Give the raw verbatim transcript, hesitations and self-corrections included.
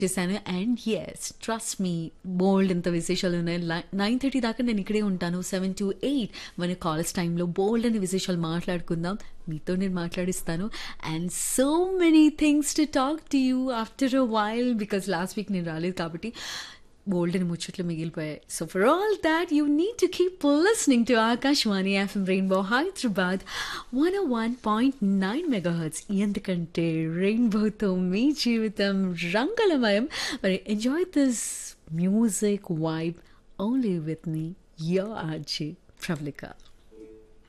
చేశాను. And yes trust me బోల్డ్ ఎంత విశేషాలు ఉన్నాయి. నైన్ థర్టీ దాకా నేను ఇక్కడే ఉంటాను. సెవెన్ టు ఎయిట్ మన కాలేజ్ టైంలో బోల్డ్ అని విశేషాలు మాట్లాడుకుందాం. మీతో నేను మాట్లాడిస్తాను. And so many things to talk to you after a while because last week నేను రాలేదు కాబట్టి బోల్డ్ అని ముచ్చట్లు మిగిలిపోయాయి. So for all that you need to keep listening to Akashvani FM rainbow Hyderabad one one point nine mega hurts. ఎందుకంటే రెయిన్బోతో మీ జీవితం రంగులమయం. మరి enjoy this music vibe only with me your RJ Pravalika.